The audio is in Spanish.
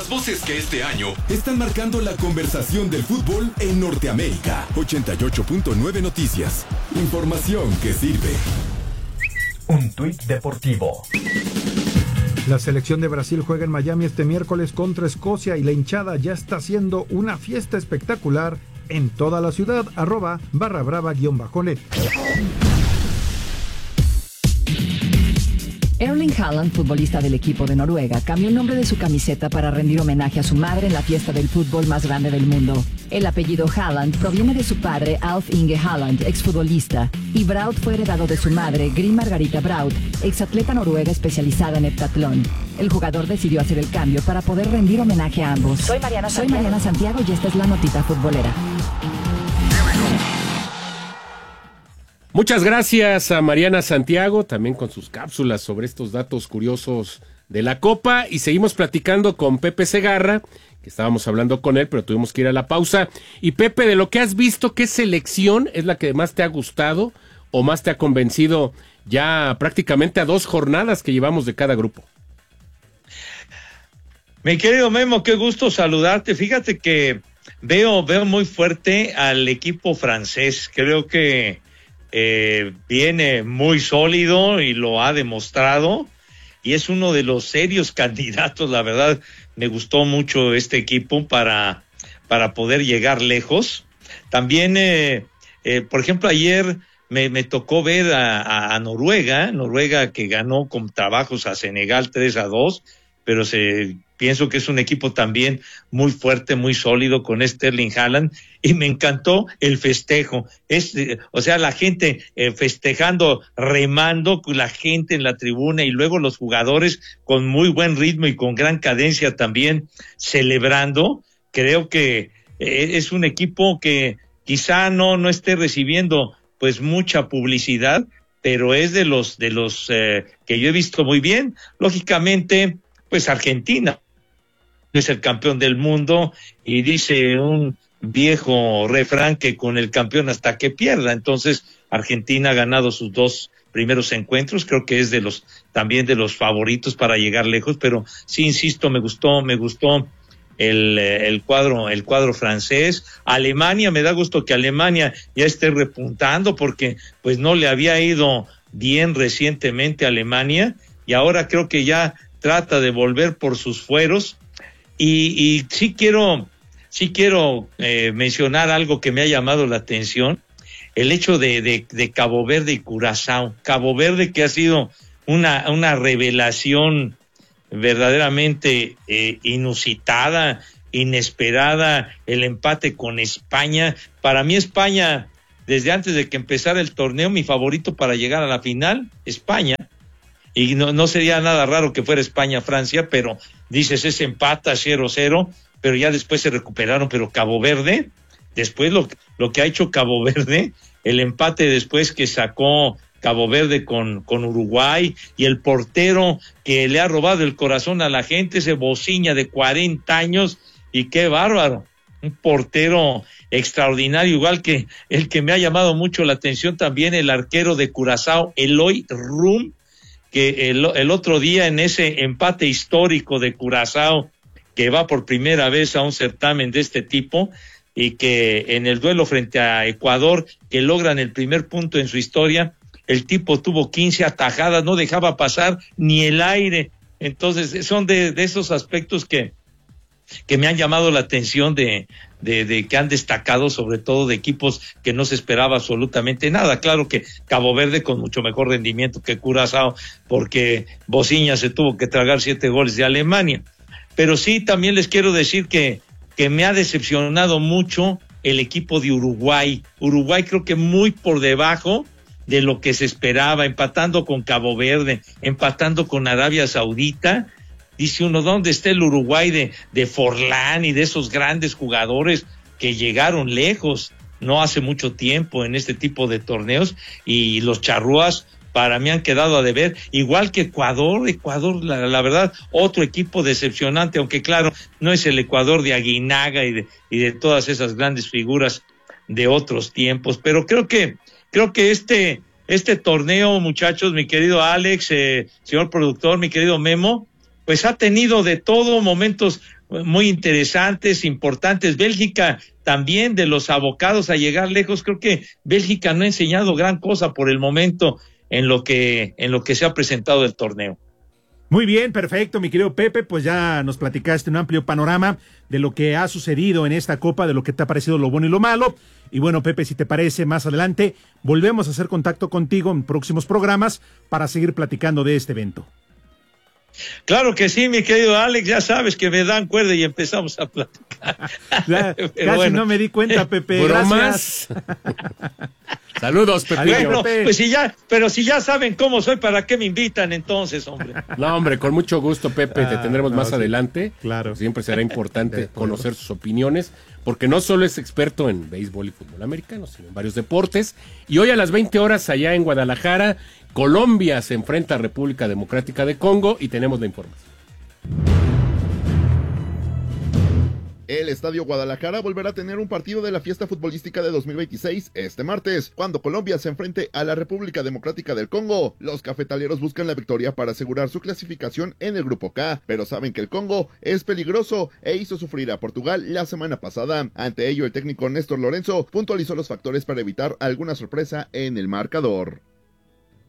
Las voces que este año están marcando la conversación del fútbol en Norteamérica. 88.9 Noticias. Información que sirve. Un tuit deportivo. La selección de Brasil juega en Miami este miércoles contra Escocia y la hinchada ya está haciendo una fiesta espectacular en toda la ciudad. @barrabrava_net. Erling Haaland, futbolista del equipo de Noruega, cambió el nombre de su camiseta para rendir homenaje a su madre en la fiesta del fútbol más grande del mundo. El apellido Haaland proviene de su padre Alf Inge Haaland, exfutbolista, y Braut fue heredado de su madre Gry Margarita Braut, exatleta noruega especializada en heptatlón. El jugador decidió hacer el cambio para poder rendir homenaje a ambos. Soy Mariana Santiago y esta es la notita futbolera. Muchas gracias a Mariana Santiago, también con sus cápsulas sobre estos datos curiosos de la Copa. Y seguimos platicando con Pepe Segarra, que estábamos hablando con él, pero tuvimos que ir a la pausa. Y Pepe, de lo que has visto, ¿qué selección es la que más te ha gustado o más te ha convencido ya prácticamente a 2 jornadas que llevamos de cada grupo? Mi querido Memo, qué gusto saludarte. Fíjate que veo muy fuerte al equipo francés. Creo que viene muy sólido y lo ha demostrado y es uno de los serios candidatos. La verdad me gustó mucho este equipo para poder llegar lejos. También por ejemplo ayer me tocó ver a Noruega que ganó con trabajos a Senegal 3-2, pero pienso que es un equipo también muy fuerte, muy sólido con Erling Haaland, y me encantó el festejo. O sea, la gente festejando, remando, la gente en la tribuna y luego los jugadores con muy buen ritmo y con gran cadencia también celebrando. Creo que es un equipo que quizá no esté recibiendo pues mucha publicidad, pero es de los que yo he visto muy bien. Lógicamente, pues Argentina es el campeón del mundo y dice un viejo refrán que con el campeón hasta que pierda. Entonces Argentina ha ganado sus 2 primeros encuentros, creo que es también de los favoritos para llegar lejos, pero sí, insisto, me gustó el cuadro francés. Alemania, me da gusto que Alemania ya esté repuntando porque pues no le había ido bien recientemente a Alemania y ahora creo que ya trata de volver por sus fueros. Y sí quiero mencionar algo que me ha llamado la atención, el hecho de Cabo Verde y Curazao. Cabo Verde, que ha sido una revelación verdaderamente inusitada, inesperada, el empate con España. Para mí España, desde antes de que empezara el torneo, mi favorito para llegar a la final, España. Y no sería nada raro que fuera España-Francia, pero dices, ese empata 0-0, pero ya después se recuperaron. Pero Cabo Verde, después lo que ha hecho Cabo Verde, el empate después que sacó Cabo Verde con Uruguay, y el portero que le ha robado el corazón a la gente, ese Bociña de 40 años, y qué bárbaro, un portero extraordinario, igual que el que me ha llamado mucho la atención también, el arquero de Curazao, Eloy Rum, que el otro día en ese empate histórico de Curazao, que va por primera vez a un certamen de este tipo, y que en el duelo frente a Ecuador, que logran el primer punto en su historia, el tipo tuvo 15 atajadas, no dejaba pasar ni el aire. Entonces son de esos aspectos que me han llamado la atención de que han destacado, sobre todo de equipos que no se esperaba absolutamente nada. Claro que Cabo Verde con mucho mejor rendimiento que Curazao, porque Bociña se tuvo que tragar 7 goles de Alemania. Pero sí, también les quiero decir que me ha decepcionado mucho el equipo de Uruguay. Uruguay creo que muy por debajo de lo que se esperaba, empatando con Cabo Verde, empatando con Arabia Saudita. Dice uno, ¿dónde está el Uruguay de Forlán y de esos grandes jugadores que llegaron lejos no hace mucho tiempo en este tipo de torneos? Y los charrúas para mí han quedado a deber, igual que Ecuador, la verdad, otro equipo decepcionante, aunque claro, no es el Ecuador de Aguinaga y de todas esas grandes figuras de otros tiempos, pero creo que este torneo, muchachos, mi querido Alex, señor productor, mi querido Memo, pues ha tenido de todo, momentos muy interesantes, importantes. Bélgica también, de los abocados a llegar lejos. Creo que Bélgica no ha enseñado gran cosa por el momento en lo que se ha presentado el torneo. Muy bien, perfecto, mi querido Pepe, pues ya nos platicaste un amplio panorama de lo que ha sucedido en esta Copa, de lo que te ha parecido lo bueno y lo malo. Y bueno, Pepe, si te parece, más adelante volvemos a hacer contacto contigo en próximos programas para seguir platicando de este evento. Claro que sí, mi querido Alex, ya sabes que me dan cuerda y empezamos a platicar. Casi bueno. No me di cuenta, Pepe. Bromas. Saludos, Pepe. Bueno, pues pero si ya saben cómo soy, ¿para qué me invitan entonces, hombre? No, hombre, con mucho gusto, Pepe, te tendremos más adelante. Claro. Siempre será importante conocer sus opiniones, porque no solo es experto en béisbol y fútbol americano, sino en varios deportes. Y hoy a las 20 horas allá en Guadalajara, Colombia se enfrenta a República Democrática de Congo y tenemos la información. El Estadio Guadalajara volverá a tener un partido de la fiesta futbolística de 2026 este martes, cuando Colombia se enfrente a la República Democrática del Congo. Los cafetaleros buscan la victoria para asegurar su clasificación en el Grupo K, pero saben que el Congo es peligroso e hizo sufrir a Portugal la semana pasada. Ante ello, el técnico Néstor Lorenzo puntualizó los factores para evitar alguna sorpresa en el marcador.